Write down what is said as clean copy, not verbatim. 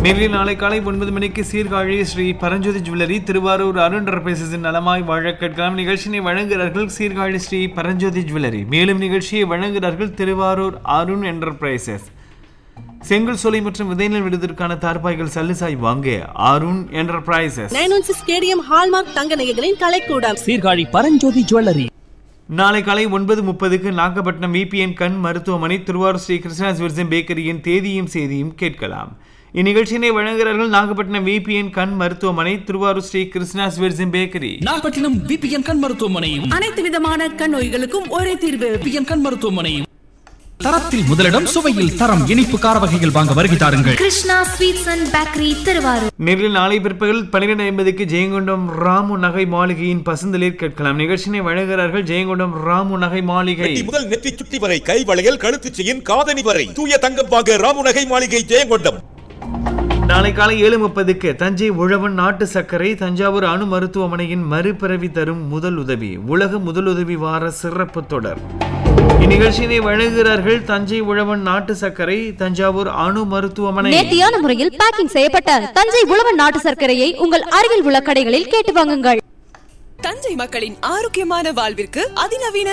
நேரில் நாளை காலை 9 மணிக்கு சீர்காழி ஸ்ரீ பரஞ்சோதி ஜுவல்லரி திருவாரூர் அருண் என்டர்பிரைசஸின் நலமாய் வாழ கேட்கலாம். நிகழ்ச்சியை வழங்குகிறார்கள் சீர்காழி ஸ்ரீ பரஞ்சோதி ஜுவல்லரி. மேலும் நிகழ்ச்சியை வழங்குகிறார்கள் திருவாரூர் அருண் என்டர்பிரைசஸ். செங்கல் சோலை மற்றும் விதைநெல் விடுவதற்கான தார்பாய்கள் சல்லுசாய் வாங்க அருண் என்டர்பிரைசஸ். 916 ஸ்டேடியம் ஹால்மார்க் தங்க நகைகளின் கலைக்கூடம் சீர்காழி பரஞ்சோதி ஜுவல்லரி. நாளை காலை 9:30க்கு நாகப்பட்டினம் விபிஎன் கண் மருத்துவமனை திருவாரூர் ஸ்ரீ கிருஷ்ணாஸ் விர்சம் பேக்கரியின் தேதியும் செய்தியும் கேட்கலாம். இந்நிகழ்ச்சியினை வழங்குகிறார்கள் நாகப்பட்டினம் விபிஎன் கண் மருத்துவமனை திருவாரூர் ஸ்ரீ கிருஷ்ணாஸ் விர்சம் பேக்கரி. நாகப்பட்டினம் விபிஎன் கண் மருத்துவமனையும் அனைத்து விதமான கண் நோய்களுக்கும் ஒரே தீர்வு. விபிஎன் கண் மருத்துவமனையும் தரத்தில் முதலிடம், சுவையில் தரம், இனிப்பு கார வகைகள் வாங்க வருகை தாருங்கள். Krishna sweets and bakery Thiruvarur. நேரில் நாளை பிற்பகல் 12:50க்கு ஜெயங்கொண்டம் ராமு நகை மாளிகையின் பசுந்தளிர் கேட்கலாம். நிகழ்ச்சியை வழங்குகிறார்கள் ஜெயங்கொண்டம் ராமு நகை மாளிகை. முதல் நெற்றி சுட்டி வரை கை வளையல், கழுத்து செயின், காதணி வரை தூய தங்கம் வாங்க ராமு நகை மாளிகை ஜெயங்கொண்டம். நாளை காலை 7:30க்கு தஞ்சை உழவன் நாட்டு சர்க்கரை தஞ்சாவூர் அணு மருத்துவமனையின் மறுபிறவி தரும் முதல் உதவி உலக முதலுதவி வார சிறப்பு தொடர். இந்நிகழ்ச்சியை வழங்குகிறார்கள் தஞ்சை உழவன் நாட்டு சர்க்கரை தஞ்சாவூர் அணு மருத்துவமனை. நேர்த்தியான முறையில் பேக்கிங் செய்யப்பட்ட தஞ்சை உழவன் நாட்டு சர்க்கரையை உங்கள் அருகில் உள்ள கடைகளில் கேட்டு வாங்குங்கள். தஞ்சை மக்களின் ஆரோக்கியமான வாழ்விற்கு அதிநவீன